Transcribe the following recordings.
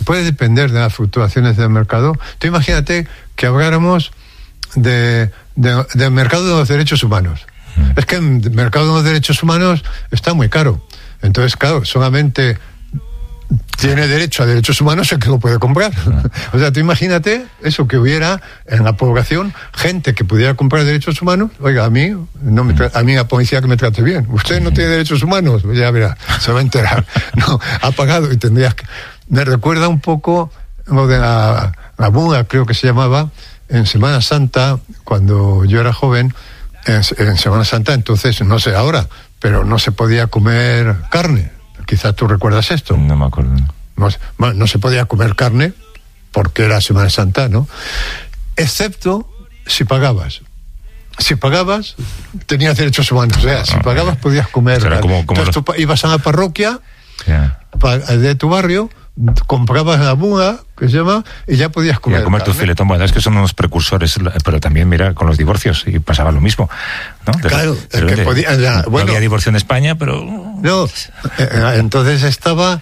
puede depender de las fluctuaciones del mercado. Tú imagínate que habláramos del mercado de los derechos humanos. Es que el mercado de los derechos humanos está muy caro. Entonces, claro, solamente tiene derecho a derechos humanos el que lo puede comprar. O sea, tú imagínate eso, que hubiera en la población gente que pudiera comprar derechos humanos. Oiga, a mí la policía que me trate bien. Usted no tiene derechos humanos, ya verá, se va a enterar. No, ha pagado y tendrías que... Me recuerda un poco lo de la buga, creo que se llamaba, en Semana Santa, cuando yo era joven, en Semana Santa, entonces, no sé ahora, pero no se podía comer carne. Quizás tú recuerdas esto. No me acuerdo. No se podía comer carne porque era Semana Santa, ¿no? Excepto si pagabas. Si pagabas, tenías derechos humanos. O sea, si pagabas, podías comer. Entonces tú ibas a la parroquia de tu barrio, comprabas la buga, que se llama, y ya podías comer. Y a comer tu filetón. Bueno, es que son unos precursores, pero también, mira, con los divorcios, y pasaba lo mismo, ¿no? Claro, no había divorcio en España, pero... No, entonces estaba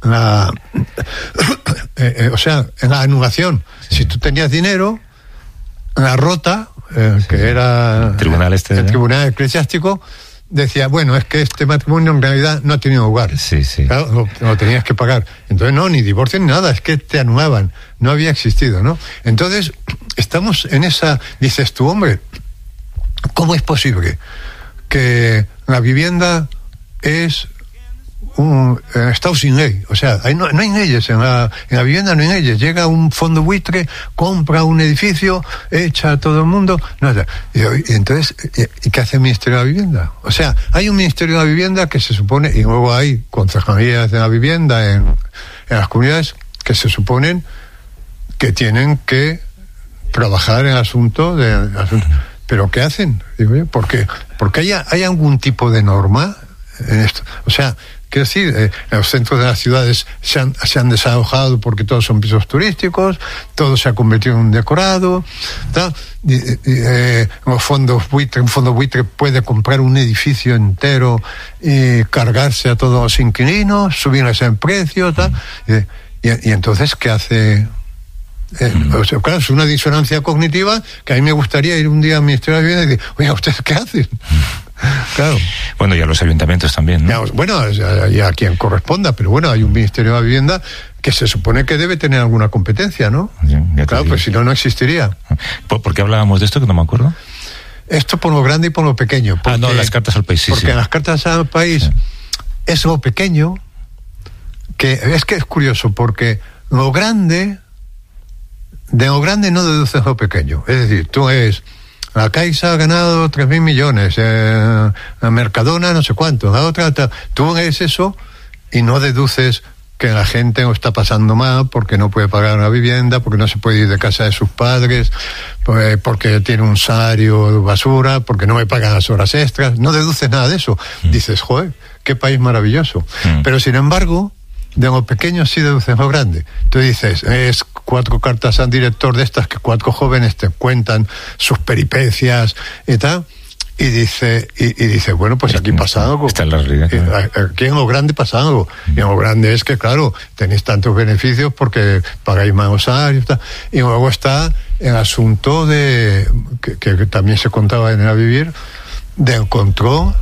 o sea, en la anulación. Sí. Si tú tenías dinero, la rota, que era el tribunal eclesiástico, decía, bueno, es que este matrimonio en realidad no ha tenido lugar. Sí. Claro, lo tenías que pagar. Entonces, no, ni divorcio ni nada, es que te anulaban. No había existido, ¿no? Entonces, estamos en esa... Dices tú, hombre, ¿cómo es posible que la vivienda es un estado sin ley? O sea, no hay leyes en la vivienda, no hay leyes. Llega un fondo buitre, compra un edificio, echa a todo el mundo. No, y entonces, ¿y qué hace el Ministerio de la Vivienda? O sea, hay un Ministerio de la Vivienda que se supone, y luego hay concejalías de la vivienda en las comunidades que se suponen que tienen que trabajar en el asunto ¿pero qué hacen? Digo, porque hay algún tipo de norma en esto. O sea, quiero decir, los centros de las ciudades se han desalojado porque todos son pisos turísticos, todo se ha convertido en un decorado, los fondos buitre, un fondo buitre puede comprar un edificio entero y cargarse a todos los inquilinos, subirles el precio, y entonces, ¿qué hace? O sea, claro, es una disonancia cognitiva que a mí me gustaría ir un día al Ministerio de la Vivienda y decir, oye, ¿ustedes qué hacen? Claro. Bueno, y a los ayuntamientos también, ¿no? Bueno, y a quien corresponda, pero bueno, hay un Ministerio de la Vivienda que se supone que debe tener alguna competencia, ¿no? Ya claro, pues si no, no existiría. ¿Por qué hablábamos de esto, que no me acuerdo? Esto por lo grande y por lo pequeño. Las cartas al país, sí. Porque en las cartas al país es lo pequeño, que es curioso, porque de lo grande no deduces lo pequeño. Es decir, tú la Caixa ha ganado 3.000 millones, la Mercadona no sé cuánto, la otra, tú ves eso y no deduces que la gente no está pasando mal porque no puede pagar una vivienda, porque no se puede ir de casa de sus padres, porque tiene un salario de basura, porque no me pagan las horas extras. No deduces nada de eso. Dices, joder, qué país maravilloso. Pero sin embargo, de lo pequeño sí deduces lo grande. Tú dices, es 4 cartas al director de estas que 4 jóvenes te cuentan sus peripecias y tal, y dice, bueno, pues aquí pasa algo. Está en la realidad. Aquí en lo grande pasa algo. Y en lo grande es que, claro, tenéis tantos beneficios porque pagáis más salarios, y luego está el asunto de que también se contaba en el Vivir, del control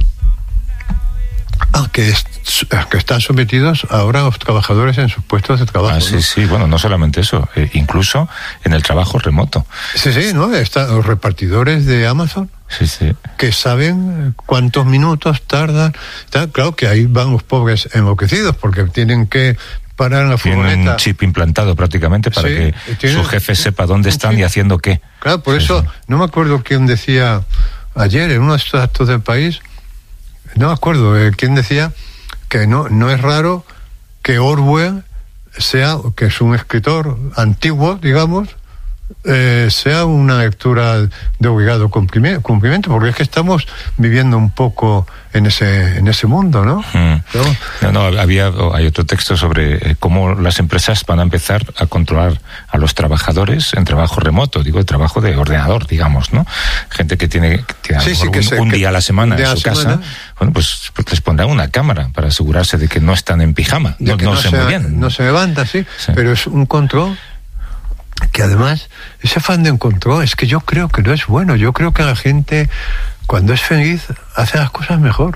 que están sometidos ahora los trabajadores en sus puestos de trabajo. Sí, bueno, no solamente eso, incluso en el trabajo remoto. Sí, ¿no? Están los repartidores de Amazon, que saben cuántos minutos tardan. Claro que ahí van los pobres enloquecidos, porque tienen que parar en la furgoneta. Tienen un chip implantado prácticamente para que su jefe sepa dónde están y haciendo qué. Claro, por eso, no me acuerdo quién decía ayer en uno de estos actos del país, no me acuerdo quién decía que no es raro que Orwell que es un escritor antiguo, digamos, sea una lectura de obligado cumplimiento, porque es que estamos viviendo un poco en ese mundo, ¿no? Hay otro texto sobre cómo las empresas van a empezar a controlar a los trabajadores en trabajo remoto, el trabajo de ordenador, digamos, ¿no? Gente que tiene un día a la semana en su casa, bueno, pues les pondrán una cámara para asegurarse de que no están en pijama, no se mueven. No se levanta, sí, pero es un control que además, ese afán de control, es que yo creo que no es bueno. Yo creo que la gente, cuando es feliz, hace las cosas mejor.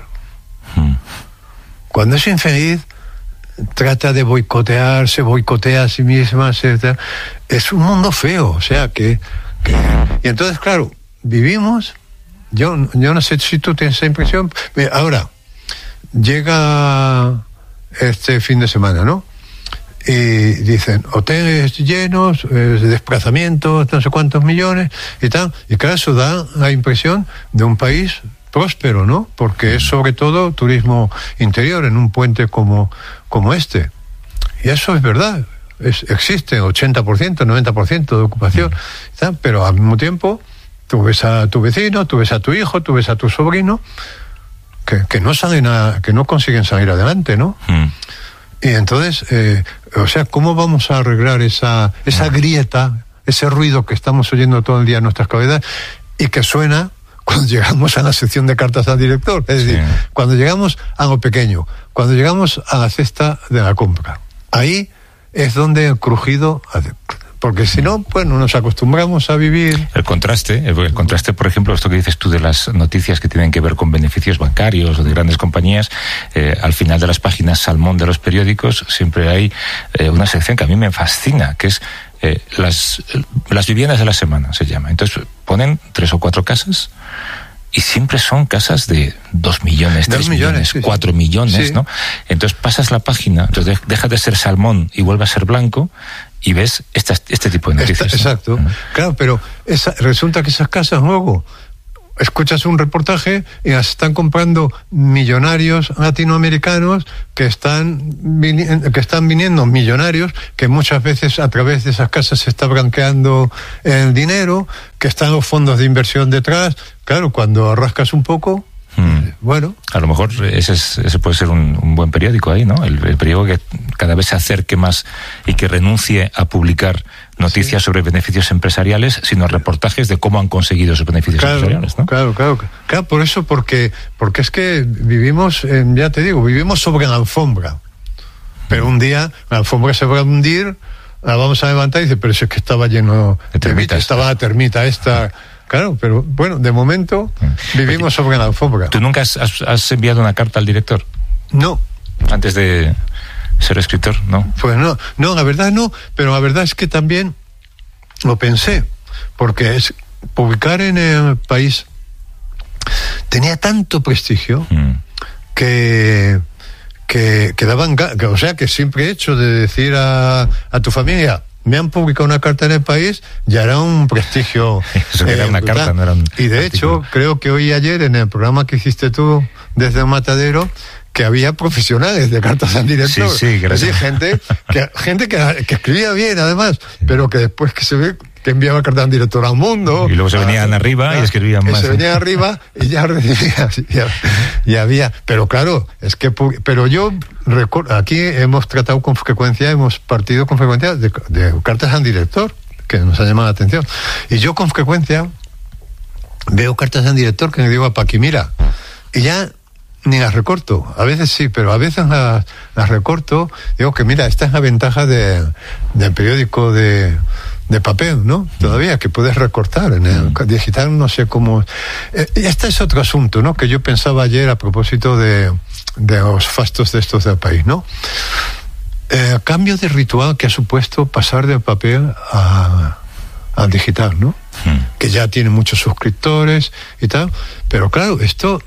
Cuando es infeliz, trata de se boicotea a sí misma, etc. Es un mundo feo, o sea, y entonces, claro, vivimos, yo no sé si tú tienes esa impresión. Ahora, llega este fin de semana, ¿no? Y dicen, hoteles llenos, desplazamientos, no sé cuántos millones y tal. Y claro, eso da la impresión de un país próspero, ¿no? Porque es sobre todo turismo interior en un puente como este. Y eso es verdad. Existe 80%, 90% de ocupación, ¿sí? Pero al mismo tiempo tú ves a tu vecino, tú ves a tu hijo, tú ves a tu sobrino que no consiguen salir adelante, ¿no? Y entonces, o sea, ¿cómo vamos a arreglar esa grieta, ese ruido que estamos oyendo todo el día en nuestras cabezas y que suena cuando llegamos a la sección de cartas al director? Es decir, cuando llegamos a lo pequeño, cuando llegamos a la cesta de la compra. Ahí es donde el crujido... Porque si no, pues no nos acostumbramos a vivir. El contraste, por ejemplo, esto que dices tú de las noticias que tienen que ver con beneficios bancarios o de grandes compañías, al final de las páginas salmón de los periódicos siempre hay una sección que a mí me fascina, que es las viviendas de la semana, se llama. Entonces ponen 3 o 4 casas y siempre son casas de 2 millones, 3 millones, 4 millones, ¿no? Entonces pasas la página, entonces deja de ser salmón y vuelve a ser blanco, y ves este tipo de noticias. Exacto. ¿No? Claro, pero resulta que esas casas luego escuchas un reportaje y las están comprando millonarios latinoamericanos que están viniendo millonarios, que muchas veces a través de esas casas se está blanqueando el dinero, que están los fondos de inversión detrás. Claro, cuando rascas un poco, bueno, a lo mejor ese puede ser un buen periódico ahí, ¿no? El periódico que cada vez se acerque más y que renuncie a publicar noticias sobre beneficios empresariales, sino reportajes de cómo han conseguido esos beneficios empresariales, ¿no? Claro, por eso, porque es que vivimos, ya te digo, vivimos sobre la alfombra, pero un día la alfombra se va a hundir, la vamos a levantar y dice, pero eso es que estaba lleno de termitas, estaba la termita esta... Claro, pero bueno, de momento vivimos sobre la alfombra. ¿Tú nunca has enviado una carta al director? No. Antes de ser escritor, ¿no? Pues no, la verdad no, pero la verdad es que también lo pensé, porque publicar en El País tenía tanto prestigio que daban, o sea, que simple hecho de decir a tu familia, me han publicado una carta en El País, ya era un prestigio. Eso era una carta, no era un y de artículo. Hecho, creo que hoy y ayer en el programa que hiciste tú desde el Matadero, que había profesionales de cartas al director. Sí, gracias. Gente que escribía bien, además, pero que después que se ve que enviaba cartas al director al mundo. Y luego se venían arriba y escribían más. Se venían arriba y ya recibía. Y había. Pero claro, pero yo recuerdo, aquí hemos partido con frecuencia de cartas al director, que nos ha llamado la atención. Y yo con frecuencia veo cartas al director que le digo a Paqui, mira, y ya ni las recorto. A veces sí, pero a veces las recorto. Digo que mira, esta es la ventaja del periódico de papel, ¿no? Todavía, que puedes recortar. En el digital no sé cómo... Y este es otro asunto, ¿no? Que yo pensaba ayer a propósito de los fastos de estos del país, ¿no? El cambio de ritual que ha supuesto pasar del papel al digital, ¿no? Que ya tiene muchos suscriptores y tal. Pero claro, esto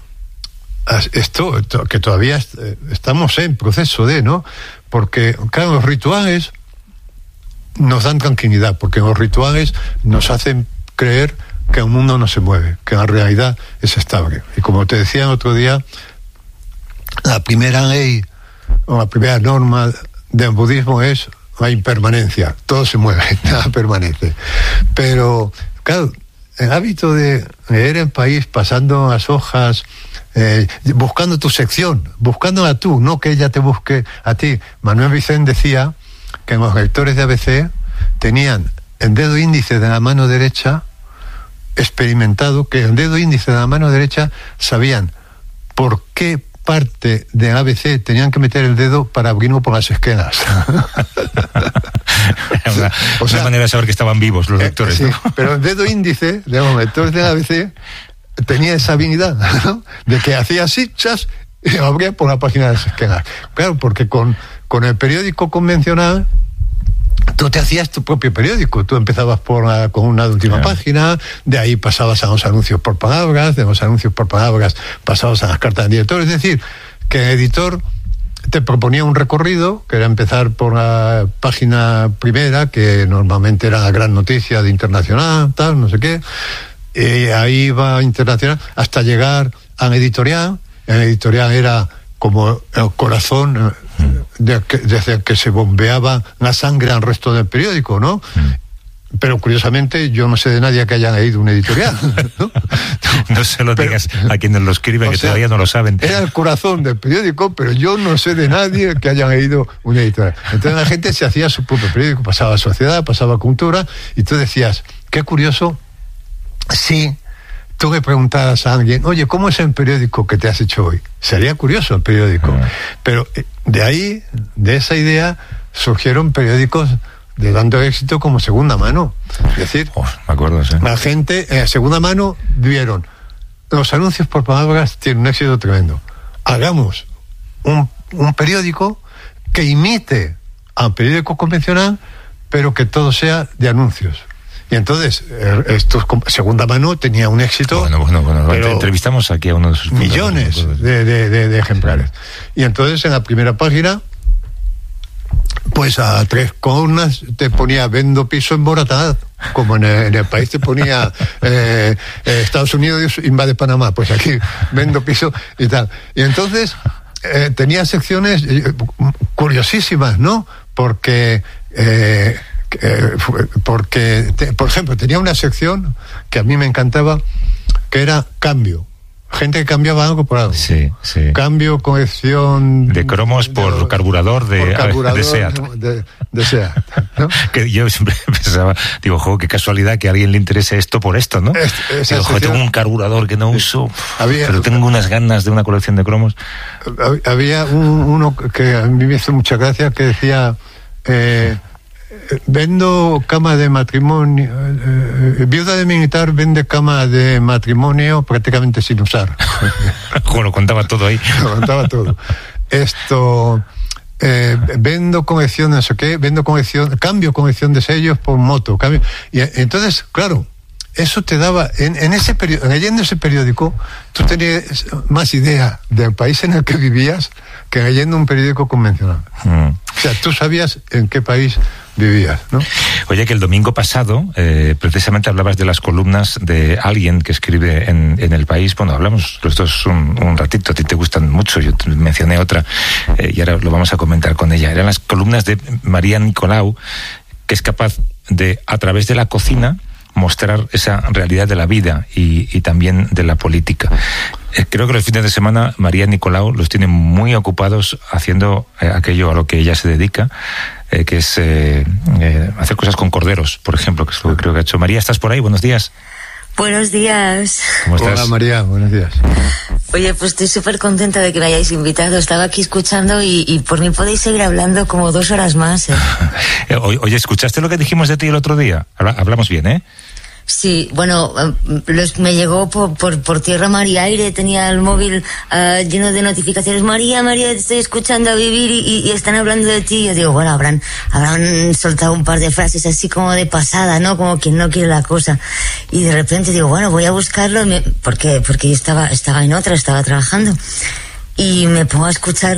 que todavía estamos en proceso de, ¿no? Porque, claro, los rituales nos dan tranquilidad, porque los rituales nos hacen creer que el mundo no se mueve, que la realidad es estable. Y como te decía el otro día, la primera ley o la primera norma del budismo es hay impermanencia, todo se mueve, nada permanece. Pero, claro, el hábito de leer El País, pasando las hojas, buscando tu sección, buscándola tú, no que ella te busque a ti. Manuel Vicente decía que los lectores de ABC tenían el dedo índice de la mano derecha experimentado, que el dedo índice de la mano derecha sabían por qué parte de ABC tenían que meter el dedo para abrirlo por las esquenas. Una manera de saber que estaban vivos los lectores, sí, ¿no? Pero el dedo índice de los lectores de ABC tenía esa habilidad, ¿no? De que hacía así, chas, y lo abría por la página de las esquenas. Claro, porque con el periódico convencional tú te hacías tu propio periódico. Tú empezabas con una última página, de ahí pasabas a los anuncios por palabras, de los anuncios por palabras pasabas a las cartas del director. Es decir, que el editor te proponía un recorrido, que era empezar por la página primera, que normalmente era la gran noticia de Internacional, tal, no sé qué, y ahí iba Internacional, hasta llegar al editorial. El editorial era como el corazón desde que se bombeaba la sangre al resto del periódico, ¿no? Pero curiosamente yo no sé de nadie que haya leído un editorial, ¿no? No se lo digas a quienes lo escriben, que todavía no lo saben. Era el corazón del periódico, pero yo no sé de nadie que haya leído un editorial. Entonces la gente se hacía su propio periódico, pasaba a Sociedad, pasaba a Cultura, y tú decías, qué curioso, sí. Tú le preguntaras a alguien, oye, ¿cómo es el periódico que te has hecho hoy? Sería curioso el periódico. Pero de ahí, de esa idea, surgieron periódicos de tanto éxito como Segunda Mano. Es decir, me acuerdo, sí. La gente, Segunda Mano, vieron, los anuncios por palabras tienen un éxito tremendo. Hagamos un periódico que imite al periódico convencional, pero que todo sea de anuncios. Y entonces, Segunda Mano tenía un éxito. Bueno. Entrevistamos aquí a uno de sus millones de ejemplares. Y entonces, en la primera página, pues a 3 columnas te ponía vendo piso en Moratá, como en el País te ponía Estados Unidos invade Panamá, pues aquí vendo piso y tal. Y entonces tenía secciones curiosísimas, ¿no? Porque por ejemplo, tenía una sección que a mí me encantaba, que era cambio. Gente que cambiaba algo por algo. Sí. Cambio, corrección de cromos por carburador de SEAT. De SEAT, ¿no? Que yo siempre pensaba, digo, qué casualidad que a alguien le interese esto por esto, ¿no? Digo, tengo un carburador que no uso, pero tengo unas ganas de una colección de cromos. Había uno que a mí me hizo mucha gracia, que decía, vendo cama de matrimonio, viuda de militar vende cama de matrimonio prácticamente sin usar. Lo contaba todo ahí. Lo contaba todo. Vendo colección, no sé qué, cambio colección de sellos por moto, cambio. Y entonces, claro, eso te daba, en ese periódico, leyendo ese periódico, tú tenías más idea del país en el que vivías que leyendo un periódico convencional. O sea, tú sabías en qué país vivías, ¿no? Oye, que el domingo pasado precisamente hablabas de las columnas de alguien que escribe en El País. Bueno, hablamos los dos un ratito, a ti te gustan mucho, yo te mencioné otra y ahora lo vamos a comentar con ella. Eran las columnas de María Nicolau, que es capaz de, a través de la cocina, mostrar esa realidad de la vida y también de la política. Creo que los fines de semana María Nicolau los tiene muy ocupados haciendo aquello a lo que ella se dedica, que es hacer cosas con corderos, por ejemplo, que es lo que creo que ha hecho. María, ¿estás por ahí? Buenos días. Buenos días. ¿Cómo estás? Hola María, buenos días. Oye, pues estoy súper contenta de que me hayáis invitado. Estaba aquí escuchando y por mí podéis seguir hablando como 2 horas más. Oye, ¿escuchaste lo que dijimos de ti el otro día? Hablamos bien, ¿eh? Sí, bueno, me llegó por tierra, mar y aire. Tenía el móvil lleno de notificaciones. María, te estoy escuchando a vivir y están hablando de ti. Yo digo, bueno, habrán soltado un par de frases así como de pasada, ¿no? Como quien no quiere la cosa. Y de repente digo, bueno, voy a buscarlo porque yo estaba en otra, estaba trabajando. Y me pongo a escucharlo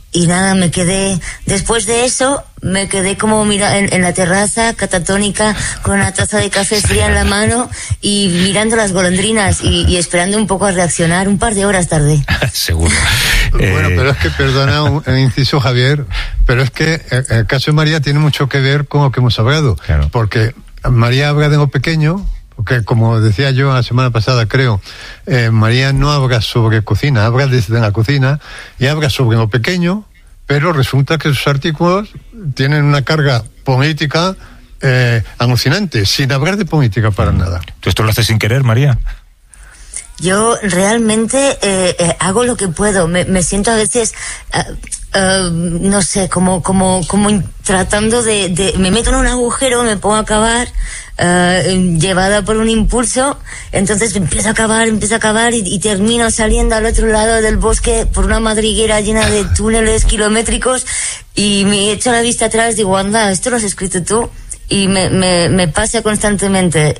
Y nada, después de eso, me quedé como en la terraza, catatónica, con una taza de café fría en la mano y mirando las golondrinas y esperando un poco a reaccionar. Un par de horas tardé. Seguro. Bueno, pero es que, perdona un inciso, Javier, pero es que el caso de María tiene mucho que ver con lo que hemos hablado. Claro. Porque María habla de lo pequeño, porque como decía yo la semana pasada, creo, María no habla sobre cocina, habla desde la cocina y habla sobre lo pequeño, pero resulta que sus artículos tienen una carga política alucinante, sin hablar de política para nada. ¿Tú esto lo haces sin querer, María? Yo realmente hago lo que puedo. Me siento a veces, no sé, como tratando de me meto en un agujero, me pongo a cavar, llevada por un impulso, entonces empiezo a cavar y termino saliendo al otro lado del bosque por una madriguera llena de túneles kilométricos y me echo la vista atrás y digo, anda, esto lo has escrito tú. Y me pasa constantemente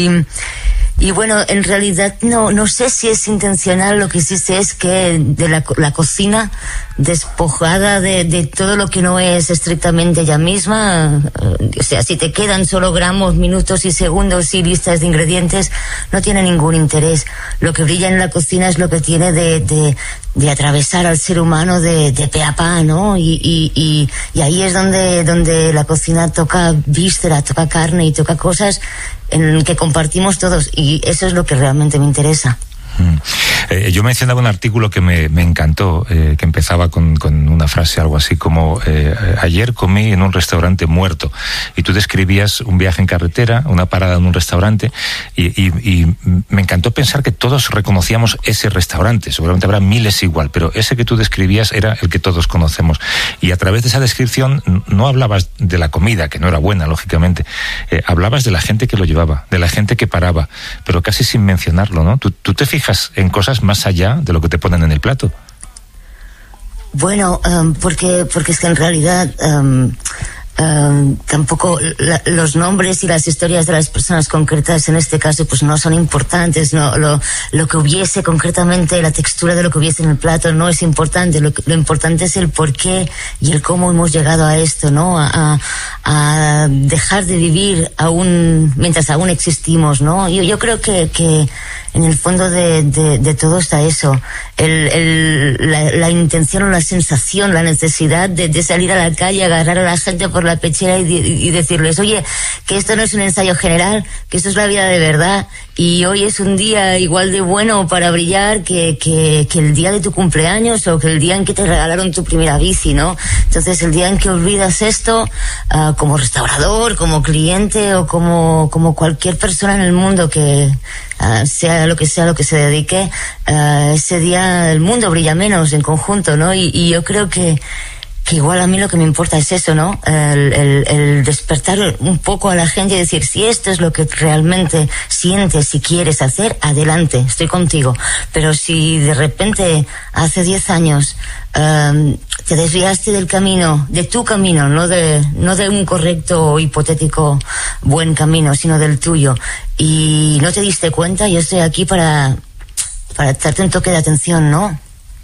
y bueno, en realidad no sé si es intencional. Lo que sí sé es que de la cocina despojada de todo lo que no es estrictamente ella misma, o sea, si te quedan solo gramos, minutos y segundos y listas de ingredientes, no tiene ningún interés. Lo que brilla en la cocina es lo que tiene de atravesar al ser humano de pe a pa, ¿no? Y ahí es donde la cocina toca víscera, toca carne y toca cosas en que compartimos todos, y eso es lo que realmente me interesa. Yo mencionaba un artículo que me encantó, que empezaba con una frase algo así como ayer comí en un restaurante muerto, y tú describías un viaje en carretera, una parada en un restaurante, y me encantó pensar que todos reconocíamos ese restaurante. Seguramente habrá miles igual, pero ese que tú describías era el que todos conocemos, y a través de esa descripción no hablabas de la comida, que no era buena, lógicamente, hablabas de la gente que lo llevaba, de la gente que paraba, pero casi sin mencionarlo, ¿no? Tú te fijas en cosas más allá de lo que te ponen en el plato. Bueno, porque es que en realidad tampoco los nombres y las historias de las personas concretas en este caso pues no son importantes, no lo que hubiese concretamente, la textura de lo que hubiese en el plato no es importante. Lo importante es el por qué y el cómo hemos llegado a esto, ¿no? A dejar de vivir mientras aún existimos, ¿no? Yo creo que en el fondo de todo está eso, la intención o la sensación, la necesidad de salir a la calle, agarrar a la gente por la pechera y decirles, oye, que esto no es un ensayo general, que esto es la vida de verdad, y hoy es un día igual de bueno para brillar que el día de tu cumpleaños o que el día en que te regalaron tu primera bici, ¿no? Entonces el día en que olvidas esto, como restaurador, como cliente o como cualquier persona en el mundo que sea lo que se dedique, ese día el mundo brilla menos en conjunto, ¿no? Y yo creo que igual a mí lo que me importa es eso, ¿no? El despertar un poco a la gente y decir, si esto es lo que realmente sientes y quieres hacer, adelante, estoy contigo. Pero si de repente hace 10 años te desviaste del camino, de tu camino, no de un correcto o hipotético buen camino, sino del tuyo, y no te diste cuenta, yo estoy aquí para darte un toque de atención, ¿no?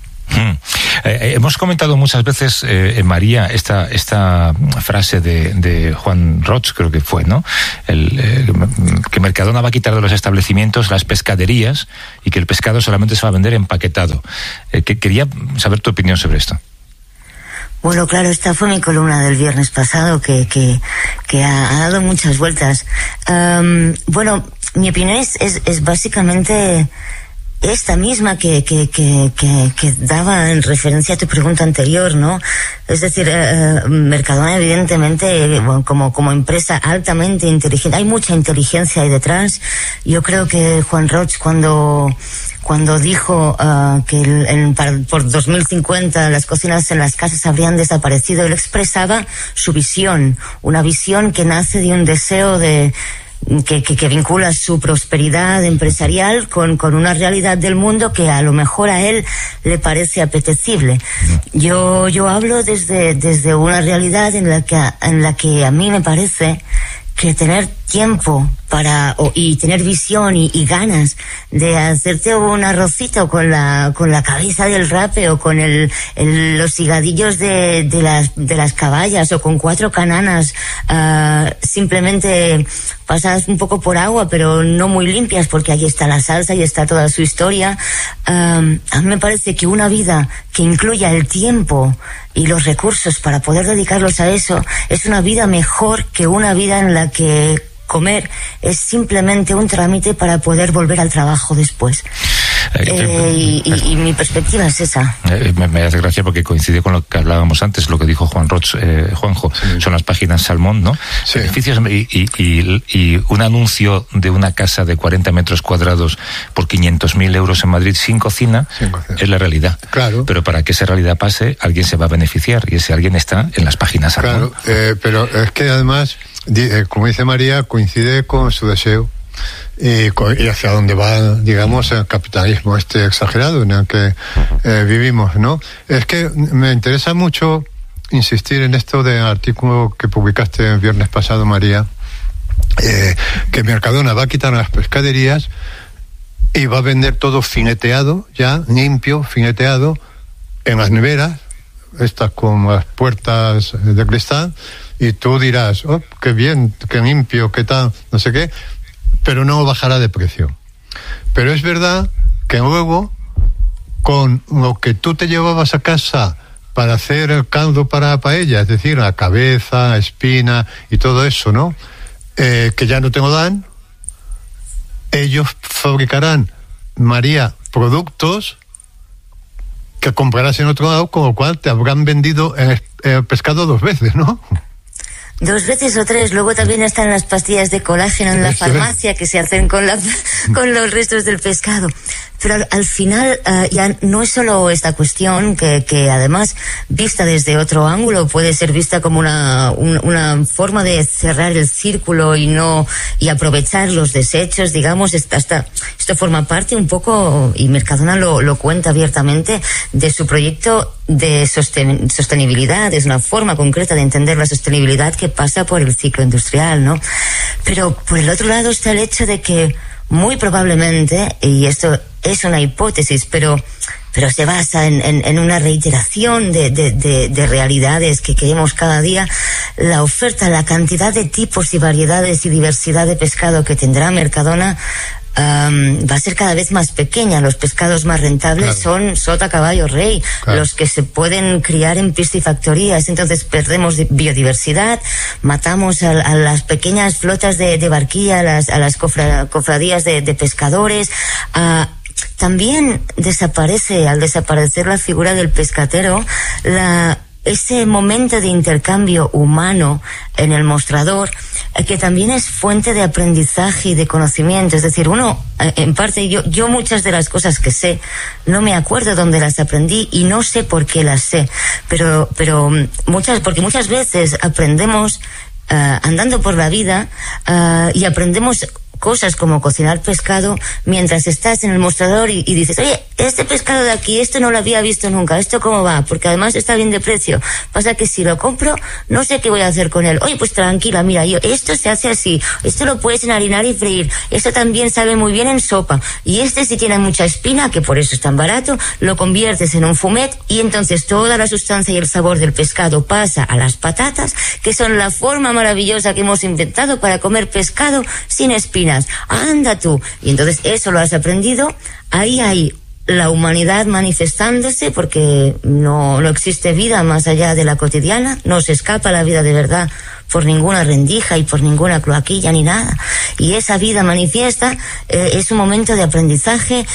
Hemos comentado muchas veces, María, esta frase de Juan Roig, creo que fue, ¿no? Que Mercadona va a quitar de los establecimientos las pescaderías y que el pescado solamente se va a vender empaquetado. Quería saber tu opinión sobre esto. Bueno, claro, esta fue mi columna del viernes pasado que ha dado muchas vueltas. Bueno, mi opinión es básicamente esta misma que daba en referencia a tu pregunta anterior, ¿no? Es decir, Mercadona evidentemente como empresa altamente inteligente, hay mucha inteligencia ahí detrás. Yo creo que Juan Roig cuando dijo que por 2050 las cocinas en las casas habrían desaparecido, él expresaba su visión, una visión que nace de un deseo que vincula su prosperidad empresarial con una realidad del mundo que a lo mejor a él le parece apetecible. Yo hablo desde una realidad en la que a mí me parece que tener tiempo y tener visión y ganas de hacerte un arrocito con la cabeza del rape o con los higadillos de las caballas o con 4 cananas simplemente pasadas un poco por agua pero no muy limpias porque ahí está la salsa y está toda su historia. A mí me parece que una vida que incluya el tiempo y los recursos para poder dedicarlos a eso es una vida mejor que una vida en la que comer es simplemente un trámite para poder volver al trabajo después. Y mi perspectiva es esa. Me hace gracia porque coincide con lo que hablábamos antes, lo que dijo Juanjo. Sí. Son las páginas Salmón, ¿no? Sí. Beneficios y un anuncio de una casa de 40 metros cuadrados por 500.000 euros en Madrid sin cocina es la realidad. Claro. Pero para que esa realidad pase, alguien se va a beneficiar y ese alguien está en las páginas Salmón. Claro, pero es que además, como dice María, coincide con su deseo. Y hacia dónde va, digamos, el capitalismo exagerado en el que vivimos, ¿no? Es que me interesa mucho insistir en esto del artículo que publicaste el viernes pasado, María, que Mercadona va a quitar las pescaderías y va a vender todo fineteado, ya, limpio, fineteado, en las neveras, estas con las puertas de cristal, y tú dirás, oh, qué bien, qué limpio, qué tal, no sé qué, pero no bajará de precio. Pero es verdad que luego, con lo que tú te llevabas a casa para hacer el caldo para la paella, es decir, la cabeza, espina y todo eso, ¿no? Que ya no te lo dan, ellos fabricarán, María, productos que comprarás en otro lado, con lo cual te habrán vendido el pescado 2 veces, ¿no? 2 veces o 3. Luego también están las pastillas de colágeno en la farmacia que se hacen con los restos del pescado. Pero al final ya no es solo esta cuestión que además, vista desde otro ángulo, puede ser vista como una forma de cerrar el círculo y aprovechar los desechos, digamos. Esto forma parte un poco, y Mercadona lo cuenta abiertamente, de su proyecto de sostenibilidad. Es una forma concreta de entender la sostenibilidad que pasa por el ciclo industrial, ¿no? Pero por el otro lado está el hecho de que muy probablemente, y esto es una hipótesis, pero se basa en una reiteración de realidades que vemos cada día, la oferta, la cantidad de tipos y variedades y diversidad de pescado que tendrá Mercadona va a ser cada vez más pequeña. Los pescados más rentables son sota, caballo, rey, los que se pueden criar en piscifactorías. Entonces perdemos biodiversidad, matamos a las pequeñas flotas de barquilla, a las cofradías de pescadores. También al desaparecer la figura del pescatero, ese momento de intercambio humano en el mostrador, que también es fuente de aprendizaje y de conocimiento. Es decir, uno, en parte, yo muchas de las cosas que sé, no me acuerdo dónde las aprendí y no sé por qué las sé, pero porque muchas veces aprendemos andando por la vida y aprendemos cosas como cocinar pescado mientras estás en el mostrador y dices, oye, este pescado de aquí, esto no lo había visto nunca, ¿esto cómo va? Porque además está bien de precio. Pasa que si lo compro, no sé qué voy a hacer con él. Oye, pues tranquila, mira, esto se hace así, esto lo puedes enharinar y freír, esto también sabe muy bien en sopa, y si tiene mucha espina, que por eso es tan barato, lo conviertes en un fumet y entonces toda la sustancia y el sabor del pescado pasa a las patatas, que son la forma maravillosa que hemos inventado para comer pescado sin espinas. Anda tú. Y entonces eso lo has aprendido. Ahí hay la humanidad manifestándose, porque no existe vida más allá de la cotidiana, no se escapa la vida de verdad por ninguna rendija y por ninguna cloaquilla ni nada, y esa vida manifiesta es un momento de aprendizaje,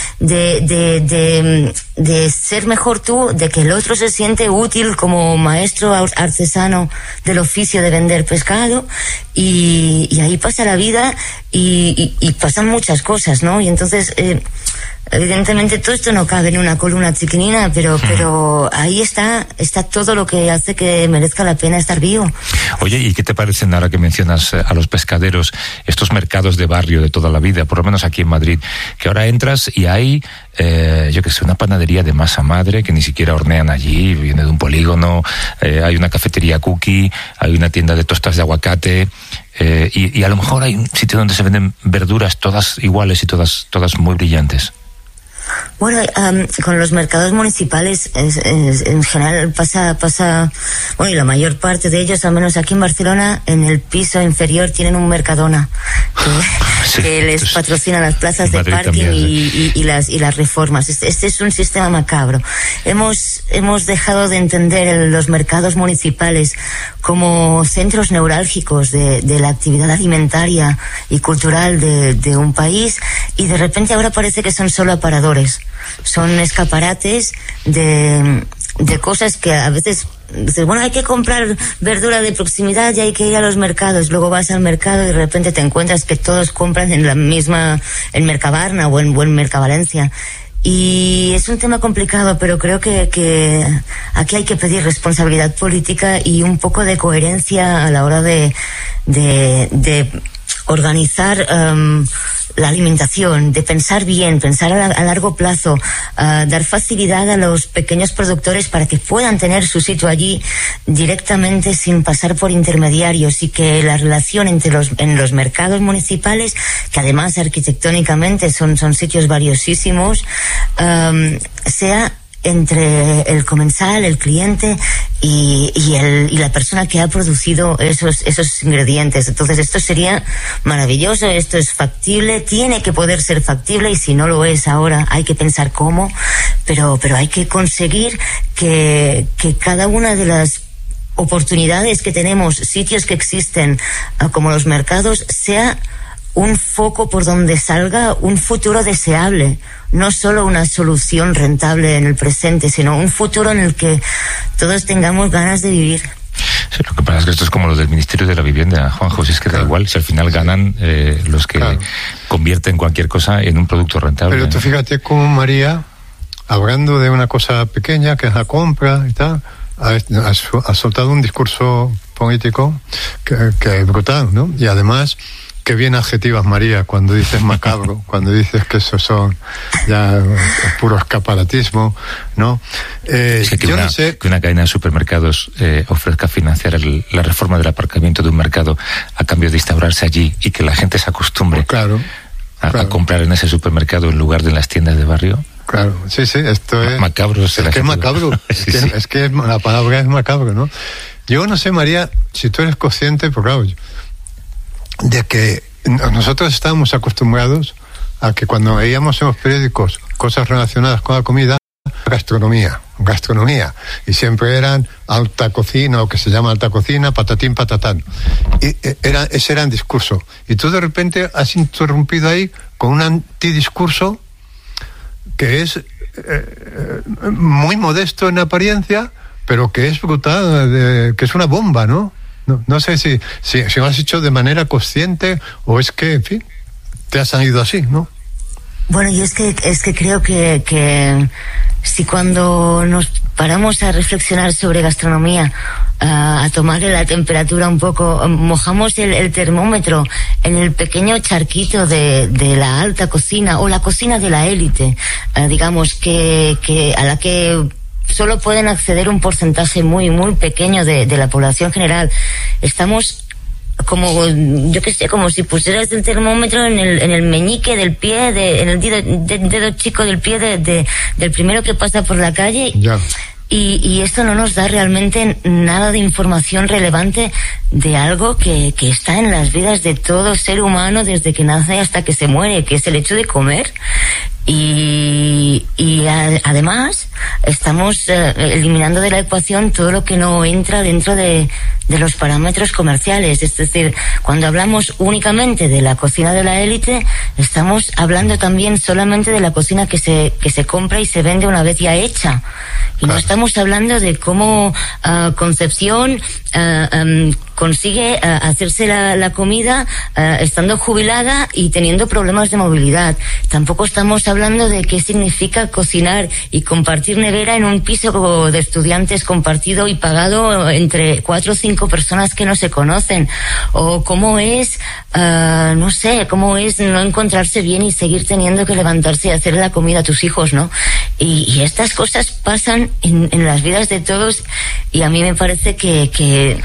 de ser mejor tú, de que el otro se siente útil como maestro artesano del oficio de vender pescado, y ahí pasa la vida y pasan muchas cosas, ¿no? Y entonces Evidentemente todo esto no cabe en una columna chiquinina, pero ahí está todo lo que hace que merezca la pena estar vivo. Oye, ¿y qué te parecen, ahora que mencionas a los pescaderos, estos mercados de barrio de toda la vida, por lo menos aquí en Madrid, que ahora entras y hay, yo qué sé, una panadería de masa madre que ni siquiera hornean allí, viene de un polígono, hay una cafetería cookie, hay una tienda de tostas de aguacate, y a lo mejor hay un sitio donde se venden verduras todas iguales y todas muy brillantes? Bueno, con los mercados municipales en general pasa, bueno, y la mayor parte de ellos, al menos aquí en Barcelona, en el piso inferior tienen un Mercadona que les patrocina las plazas de parking también, y las reformas. Este es un sistema macabro. Hemos dejado de entender los mercados municipales como centros neurálgicos de la actividad alimentaria y cultural de un país, y de repente ahora parece que son solo aparadores. Son escaparates de cosas que a veces dices, bueno, hay que comprar verdura de proximidad y hay que ir a los mercados. Luego vas al mercado y de repente te encuentras que todos compran en Mercabarna o en Mercavalencia. Y es un tema complicado, pero creo que aquí hay que pedir responsabilidad política y un poco de coherencia a la hora de organizar la alimentación, de pensar bien, pensar a largo plazo, dar facilidad a los pequeños productores para que puedan tener su sitio allí directamente sin pasar por intermediarios, y que la relación en los mercados municipales, que además arquitectónicamente son sitios valiosísimos, sea entre el comensal, el cliente y la persona que ha producido esos ingredientes. Entonces esto sería maravilloso, esto es factible, tiene que poder ser factible, y si no lo es ahora hay que pensar cómo, pero hay que conseguir que cada una de las oportunidades que tenemos, sitios que existen como los mercados, sea un foco por donde salga un futuro deseable, no solo una solución rentable en el presente, sino un futuro en el que todos tengamos ganas de vivir. Sí, lo que pasa es que esto es como lo del Ministerio de la Vivienda, Juanjo, si es que da igual, si al final ganan los que convierten cualquier cosa en un producto rentable. Pero tú fíjate cómo María, hablando de una cosa pequeña que es la compra y tal, ha soltado un discurso político que es brutal, ¿no? Y además, qué bien adjetivas, María, cuando dices macabro, cuando dices que eso son ya puro escaparatismo, ¿no? Es que no sé, que una cadena de supermercados ofrezca financiar la reforma del aparcamiento de un mercado a cambio de instaurarse allí y que la gente se acostumbre a comprar en ese supermercado en lugar de en las tiendas de barrio. Claro, sí, esto es macabro. Es que es macabro, es que la palabra es macabro, ¿no? Yo no sé, María, si tú eres consciente, porque claro, de que nosotros estábamos acostumbrados a que cuando veíamos en los periódicos cosas relacionadas con la comida, gastronomía, y siempre eran alta cocina, o que se llama alta cocina, patatín, patatán, y ese era el discurso, y tú de repente has interrumpido ahí con un antidiscurso que es muy modesto en apariencia, pero que es brutal, que es una bomba, ¿no? No sé si lo has hecho de manera consciente o es que, en fin, te has salido así, ¿no? Bueno, yo es que creo que si cuando nos paramos a reflexionar sobre gastronomía, a tomarle la temperatura un poco, mojamos el termómetro en el pequeño charquito de la alta cocina o la cocina de la élite, digamos que a la que solo pueden acceder un porcentaje muy muy pequeño de la población general. Estamos como, yo que sé, como si pusieras el termómetro en el meñique del pie, en el dedo chico del pie del primero que pasa por la calle. Ya. Y esto no nos da realmente nada de información relevante de algo que está en las vidas de todo ser humano desde que nace hasta que se muere, que es el hecho de comer. Y además, estamos eliminando de la ecuación todo lo que no entra dentro de los parámetros comerciales. Es decir, cuando hablamos únicamente de la cocina de la élite, estamos hablando también solamente de la cocina que se compra y se vende una vez ya hecha. Y no estamos hablando de cómo Concepción consigue hacerse la comida estando jubilada y teniendo problemas de movilidad. Tampoco estamos hablando de qué significa cocinar y compartir nevera en un piso de estudiantes compartido y pagado entre 4 o 5 personas que no se conocen. O cómo es, no sé, cómo es no encontrarse bien y seguir teniendo que levantarse y hacer la comida a tus hijos, ¿no? Y estas cosas pasan en las vidas de todos, y a mí me parece que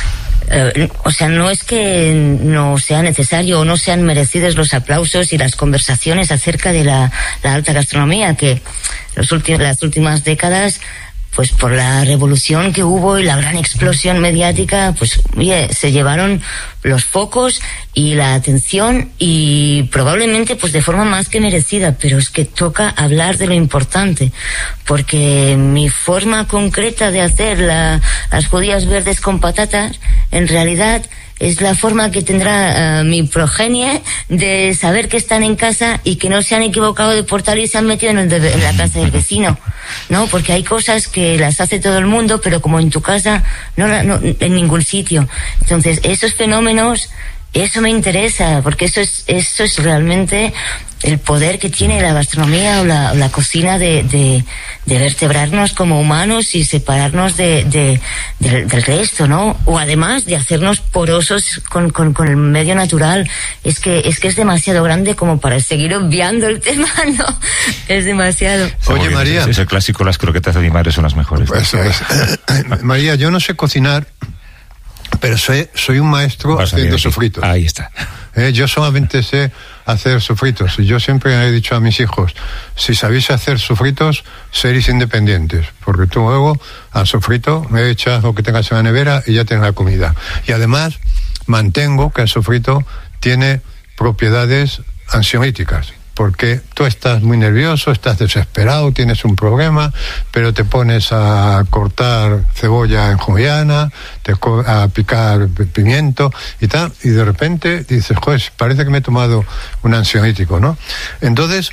o sea, no es que no sea necesario o no sean merecidos los aplausos y las conversaciones acerca de la alta gastronomía, que las últimas décadas, pues por la revolución que hubo y la gran explosión mediática, pues oye, se llevaron los focos y la atención, y probablemente pues de forma más que merecida, pero es que toca hablar de lo importante, porque mi forma concreta de hacer las judías verdes con patatas, en realidad es la forma que tendrá mi progenie de saber que están en casa y que no se han equivocado de portal y se han metido en la casa del vecino, ¿no? Porque hay cosas que las hace todo el mundo, pero como en tu casa, no en ningún sitio. Entonces, esos fenómenos, eso me interesa, porque eso es realmente el poder que tiene la gastronomía o la cocina de vertebrarnos como humanos y separarnos del resto, ¿no? O además de hacernos porosos con el medio natural. Es que es demasiado grande como para seguir obviando el tema, ¿no? Es demasiado. Oye, María. Es el clásico, las croquetas de mi madre son las mejores. Pues, María, yo no sé cocinar, pero soy un maestro haciendo sofritos. Ahí está. Yo solamente sé hacer sofritos. Y yo siempre he dicho a mis hijos, si sabéis hacer sofritos, seréis independientes. Porque tú luego al sofrito me echas lo que tengas en la nevera y ya tienes la comida. Y además mantengo que el sofrito tiene propiedades ansiolíticas. Porque tú estás muy nervioso, estás desesperado, tienes un problema, pero te pones a cortar cebolla en juliana, a picar pimiento y tal, y de repente dices, joder, parece que me he tomado un ansiolítico, ¿no? Entonces,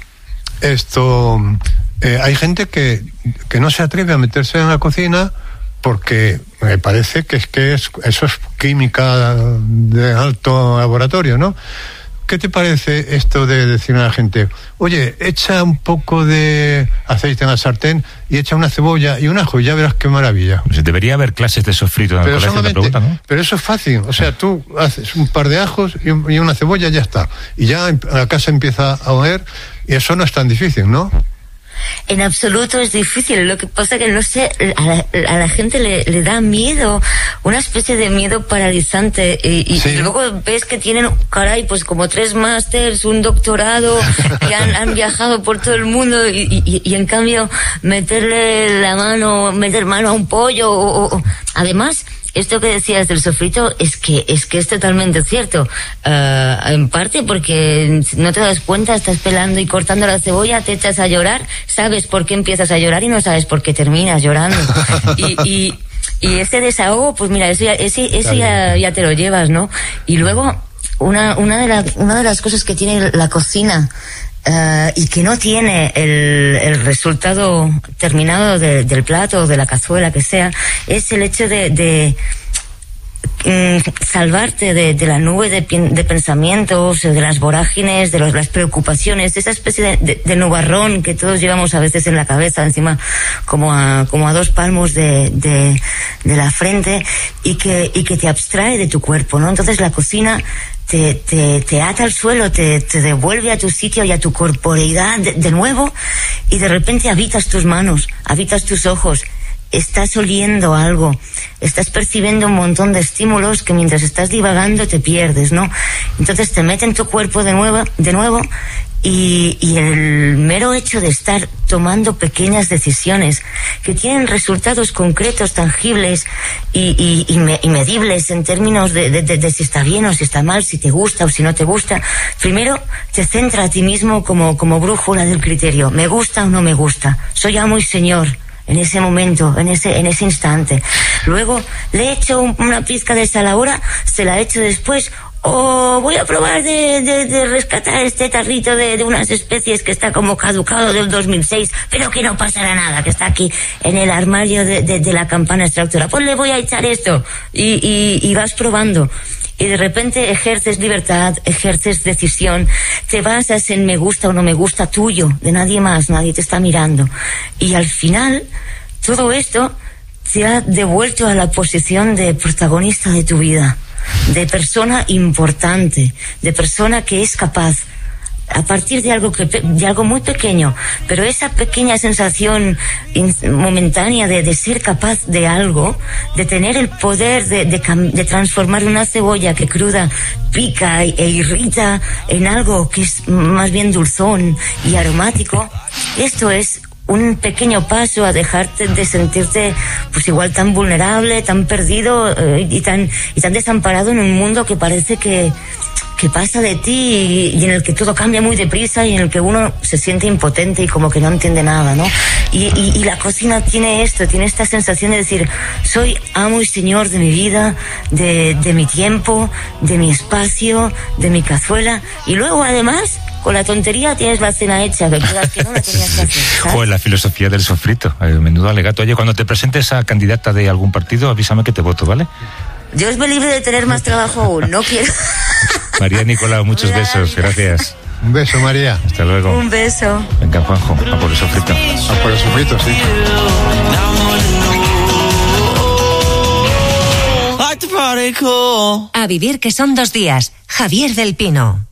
hay gente que no se atreve a meterse en la cocina porque me parece que eso es química de alto laboratorio, ¿no? ¿Qué te parece esto de decir a la gente, oye, echa un poco de aceite en la sartén y echa una cebolla y un ajo y ya verás qué maravilla? Pues debería haber clases de sofrito en el colegio, te preguntan, ¿no? Pero eso es fácil, o sea, tú haces un par de ajos y una cebolla y ya está. Y ya la casa empieza a oler, y eso no es tan difícil, ¿no? En absoluto es difícil. Lo que pasa que, no sé, a la gente le da miedo, una especie de miedo paralizante, y luego ves que tienen, caray, pues como 3 másters, un doctorado, y han viajado por todo el mundo, y en cambio meter mano a un pollo, además, esto que decías del sofrito es que es totalmente cierto. En parte porque no te das cuenta, estás pelando y cortando la cebolla, te echas a llorar, sabes por qué empiezas a llorar y no sabes por qué terminas llorando. Y ese desahogo, pues mira, eso ya te lo llevas, ¿no? Y luego, una de las cosas que tiene la cocina, y que no tiene el resultado terminado del plato o de la cazuela que sea, es el hecho de salvarte de la nube de pensamientos, de las vorágines, de las preocupaciones, de esa especie de nubarrón que todos llevamos a veces en la cabeza, encima como a 2 palmos de la frente, y que te abstrae de tu cuerpo, ¿no? Entonces la cocina te ata al suelo, te devuelve a tu sitio y a tu corporeidad de nuevo, y de repente habitas tus manos, habitas tus ojos, estás oliendo algo, estás percibiendo un montón de estímulos que mientras estás divagando te pierdes, ¿no? Entonces te mete en tu cuerpo de nuevo Y el mero hecho de estar tomando pequeñas decisiones que tienen resultados concretos, tangibles y medibles en términos de si está bien o si está mal, si te gusta o si no te gusta, primero te centra a ti mismo como brújula del criterio. ¿Me gusta o no me gusta? Soy amo y señor en ese momento, en ese instante. Luego le echo una pizca de sal ahora, se la echo después, o voy a probar de rescatar este tarrito de unas especies que está como caducado del 2006, pero que no pasará nada, que está aquí en el armario de la campana extractora. Pues le voy a echar esto y vas probando. Y de repente ejerces libertad, ejerces decisión, te basas en me gusta o no me gusta tuyo, de nadie más, nadie te está mirando. Y al final, todo esto te ha devuelto a la posición de protagonista de tu vida, de persona importante, de persona que es capaz, a partir de algo muy pequeño, pero esa pequeña sensación momentánea de ser capaz de algo, de tener el poder de transformar una cebolla que cruda pica e irrita en algo que es más bien dulzón y aromático. Esto es un pequeño paso a dejarte de sentirte pues igual tan vulnerable, tan perdido y tan desamparado en un mundo que parece que pasa de ti y en el que todo cambia muy deprisa y en el que uno se siente impotente y como que no entiende nada, ¿no? Y la cocina tiene esta sensación de decir, soy amo y señor de mi vida, de mi tiempo, de mi espacio, de mi cazuela, y luego además con la tontería tienes la cena hecha, que creas que no la tenías que hacer, ¿sabes? Joder, la filosofía del sofrito, menudo alegato. Oye, cuando te presentes a candidata de algún partido, avísame que te voto, ¿vale? Dios me libre de tener más trabajo aún, no quiero. María Nicolau, muchos besos, gracias. Un beso, María. Hasta luego. Un beso. Venga, Juanjo, a por el sofrito. A por el sofrito, sí. A vivir que son 2 días. Javier del Pino.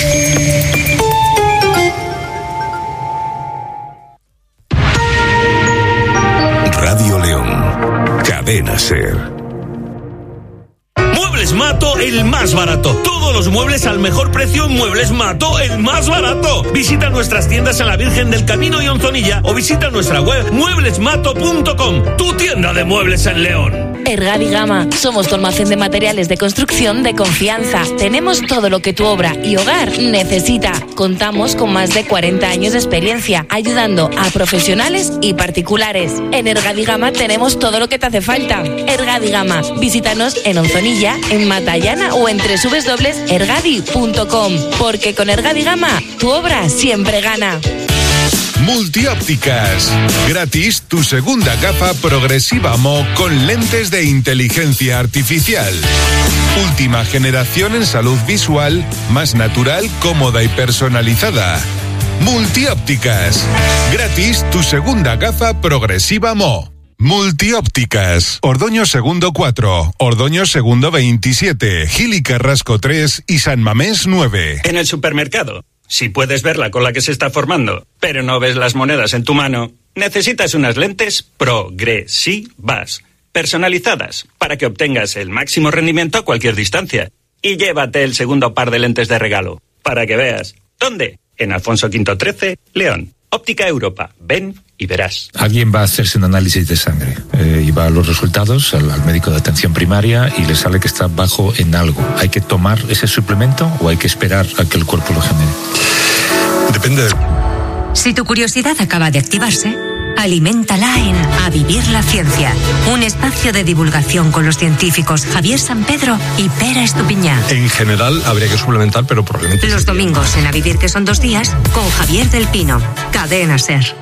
Radio León. Cadena SER. Muebles Mato, el más barato. Todos los muebles al mejor precio en Muebles Mato, el más barato. Visita nuestras tiendas en la Virgen del Camino y Onzonilla o visita nuestra web mueblesmato.com, tu tienda de muebles en León. Ergadi Gama. Somos tu almacén de materiales de construcción de confianza. Tenemos todo lo que tu obra y hogar necesita. Contamos con más de 40 años de experiencia ayudando a profesionales y particulares. En Ergadi Gama tenemos todo lo que te hace falta. Ergadi Gama. Visítanos en Onzonilla, en Matallana o en www.ergadi.com. Porque con Ergadi Gama tu obra siempre gana. Multiópticas. Gratis tu segunda gafa progresiva Mo con lentes de inteligencia artificial. Última generación en salud visual, más natural, cómoda y personalizada. Multiópticas. Gratis tu segunda gafa progresiva Mo. Multiópticas. Ordoño Segundo 4, Ordoño Segundo 27, Gil y Carrasco 3 y San Mamés 9. En el supermercado. Si puedes ver la cola que se está formando, pero no ves las monedas en tu mano, necesitas unas lentes progresivas, personalizadas, para que obtengas el máximo rendimiento a cualquier distancia. Y llévate el segundo par de lentes de regalo, para que veas. ¿Dónde? En Alfonso V 13, León. Óptica Europa. Ven y verás. Alguien va a hacerse un análisis de sangre y va a los resultados al médico de atención primaria y le sale que está bajo en algo. ¿Hay que tomar ese suplemento o hay que esperar a que el cuerpo lo genere? Depende de... Si tu curiosidad acaba de activarse, aliméntala en A Vivir la Ciencia, un espacio de divulgación con los científicos Javier San Pedro y Pera Estupiñán. En general habría que suplementar, pero probablemente... Los domingos en A Vivir que son 2 días con Javier del Pino. Cadena SER.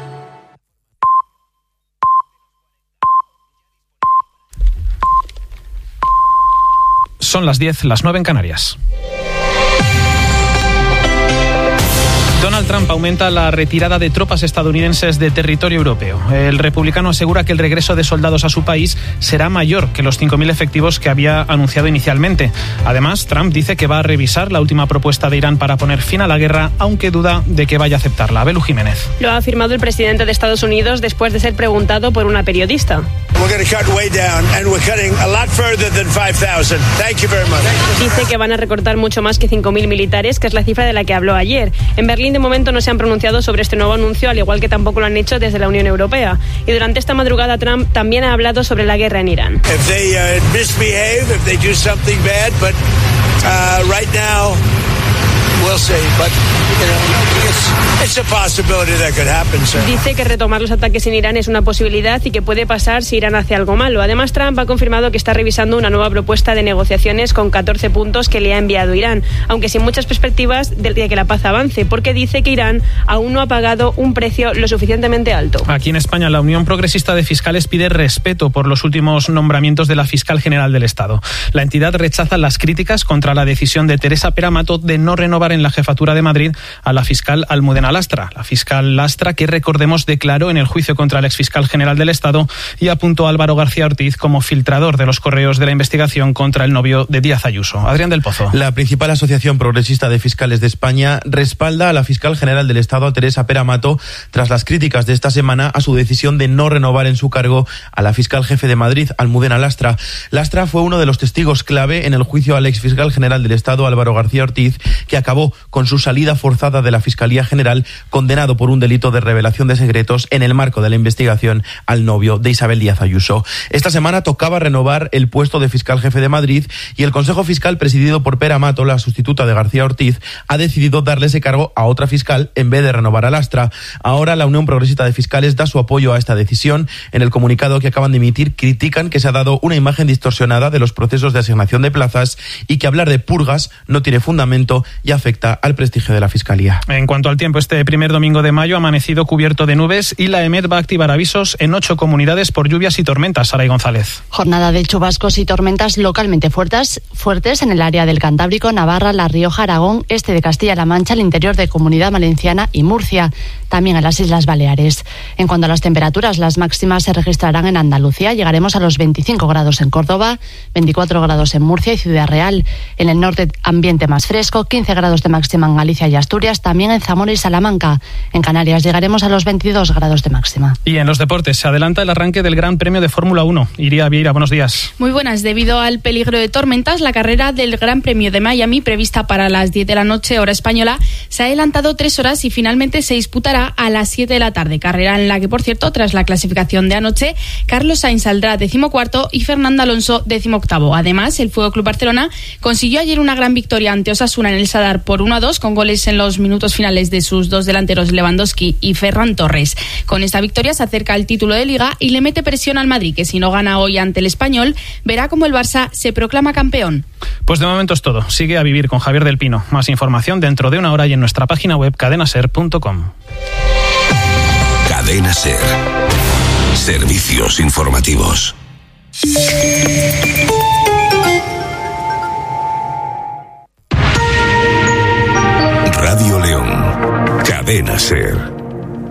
Son las 10, las 9 en Canarias. Donald Trump aumenta la retirada de tropas estadounidenses de territorio europeo. El republicano asegura que el regreso de soldados a su país será mayor que los 5.000 efectivos que había anunciado inicialmente. Además, Trump dice que va a revisar la última propuesta de Irán para poner fin a la guerra, aunque duda de que vaya a aceptarla. Belu Jiménez. Lo ha afirmado el presidente de Estados Unidos después de ser preguntado por una periodista. Dice que van a recortar mucho más que 5.000 militares, que es la cifra de la que habló ayer. En Berlín Kremlin de momento no se han pronunciado sobre este nuevo anuncio, al igual que tampoco lo han hecho desde la Unión Europea. Y durante esta madrugada Trump también ha hablado sobre la guerra en Irán. If they misbehave, if they do something bad, but right now we'll see, but it's a possibility that could happen. So. Dice que retomar los ataques en Irán es una posibilidad y que puede pasar si Irán hace algo malo. Además, Trump ha confirmado que está revisando una nueva propuesta de negociaciones con 14 puntos que le ha enviado Irán, aunque sin muchas perspectivas de que la paz avance, porque dice que Irán aún no ha pagado un precio lo suficientemente alto. Aquí en España, la Unión Progresista de Fiscales pide respeto por los últimos nombramientos de la fiscal general del Estado. La entidad rechaza las críticas contra la decisión de Teresa Pera Mato de no renovar en la jefatura de Madrid a la fiscal Almudena Lastra. La fiscal Lastra, que recordemos declaró en el juicio contra el exfiscal general del Estado y apuntó a Álvaro García Ortiz como filtrador de los correos de la investigación contra el novio de Díaz Ayuso. Adrián del Pozo. La principal asociación progresista de fiscales de España respalda a la fiscal general del Estado, a Teresa Pera Mato, tras las críticas de esta semana a su decisión de no renovar en su cargo a la fiscal jefe de Madrid, Almudena Lastra. Lastra fue uno de los testigos clave en el juicio al exfiscal general del Estado, Álvaro García Ortiz, que acabó con su salida forzada de la Fiscalía General, condenado por un delito de revelación de secretos en el marco de la investigación al novio de Isabel Díaz Ayuso. Esta semana tocaba renovar el puesto de fiscal jefe de Madrid y el Consejo Fiscal, presidido por Pera Mato, la sustituta de García Ortiz, ha decidido darle ese cargo a otra fiscal en vez de renovar a Lastra. Ahora la Unión Progresista de Fiscales da su apoyo a esta decisión. En el comunicado que acaban de emitir critican que se ha dado una imagen distorsionada de los procesos de asignación de plazas y que hablar de purgas no tiene fundamento y afecta al prestigio de la Fiscalía. En cuanto al tiempo, este primer domingo de mayo ha amanecido cubierto de nubes y la EMET va a activar avisos en 8 comunidades por lluvias y tormentas. Saray González. Jornada de chubascos y tormentas localmente fuertes en el área del Cantábrico, Navarra, La Rioja, Aragón, este de Castilla-La Mancha, el interior de Comunidad Valenciana y Murcia, también en las Islas Baleares. En cuanto a las temperaturas, las máximas se registrarán en Andalucía. Llegaremos a los 25 grados en Córdoba, 24 grados en Murcia y Ciudad Real. En el norte, ambiente más fresco, 15 grados de máxima en Galicia y Asturias, también en Zamora y Salamanca. En Canarias llegaremos a los 22 grados de máxima. Y en los deportes se adelanta el arranque del Gran Premio de Fórmula 1. Iria Vieira, buenos días. Muy buenas. Debido al peligro de tormentas, la carrera del Gran Premio de Miami, prevista para las 10 de la noche, hora española, se ha adelantado 3 horas y finalmente se disputará a las 7 de la tarde. Carrera en la que, por cierto, tras la clasificación de anoche, Carlos Sainz saldrá 14º y Fernando Alonso 18º. Además, el FC Barcelona consiguió ayer una gran victoria ante Osasuna en el Sadar por 1-2, con goles en los minutos finales de sus dos delanteros Lewandowski y Ferran Torres. Con esta victoria se acerca al título de Liga y le mete presión al Madrid, que si no gana hoy ante el Español, verá cómo el Barça se proclama campeón. Pues de momento es todo. Sigue a vivir con Javier del Pino. Más información dentro de una hora y en nuestra página web cadenaser.com. Cadena Ser. Servicios informativos. Radio León. Cadena Ser.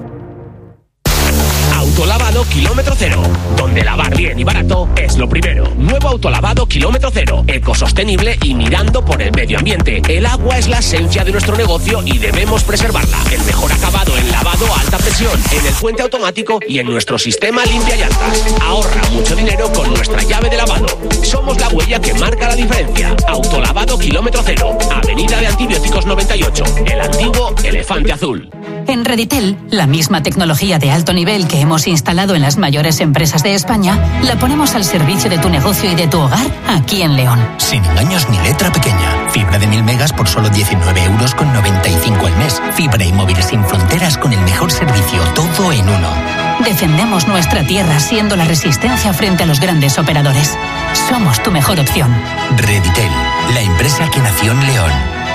Autolavado Kilómetro Cero, donde lavar bien y barato es lo primero. Nuevo autolavado Kilómetro Cero, ecosostenible y mirando por el medio ambiente. El agua es la esencia de nuestro negocio y debemos preservarla. El mejor acabado en lavado a alta presión, en el puente automático y en nuestro sistema limpia llantas. Ahorra mucho dinero con nuestra llave de lavado. Somos la huella que marca la diferencia. Autolavado Kilómetro Cero, Avenida de Antibióticos 98, el antiguo Elefante Azul. En Reditel, la misma tecnología de alto nivel que hemos instalado en las mayores empresas de España, la ponemos al servicio de tu negocio y de tu hogar aquí en León. Sin engaños ni letra pequeña. Fibra de 1000 megas por solo 19,95 € al mes. Fibra y móvil sin fronteras con el mejor servicio, todo en uno. Defendemos nuestra tierra siendo la resistencia frente a los grandes operadores. Somos tu mejor opción. Reditel, la empresa que nació en León.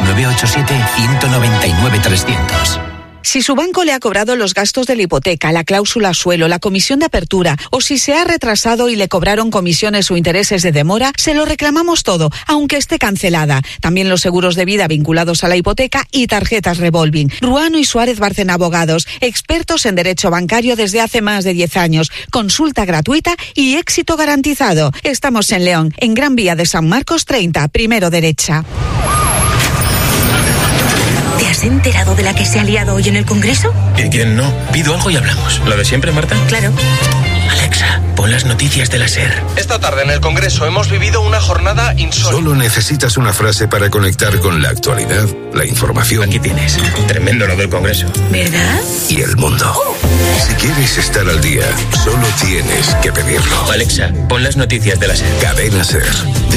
987-199-300. Si su banco le ha cobrado los gastos de la hipoteca, la cláusula suelo, la comisión de apertura, o si se ha retrasado y le cobraron comisiones o intereses de demora, se lo reclamamos todo, aunque esté cancelada. También los seguros de vida vinculados a la hipoteca y tarjetas revolving. Ruano y Suárez Bárcena Abogados, expertos en derecho bancario desde hace más de 10 años. Consulta gratuita y éxito garantizado. Estamos en León, en Gran Vía de San Marcos 30, primero derecha. ¿Te has enterado de la que se ha liado hoy en el Congreso? ¿Y quién no? Pido algo y hablamos. ¿Lo de siempre, Marta? Claro. Alexa, pon las noticias de la SER. Esta tarde en el Congreso hemos vivido una jornada insólita. Solo necesitas una frase para conectar con la actualidad, la información. Aquí tienes. Tremendo lo del Congreso. ¿Verdad? Y el mundo. Si quieres estar al día, solo tienes que pedirlo. Alexa, pon las noticias de la SER. Cadena SER.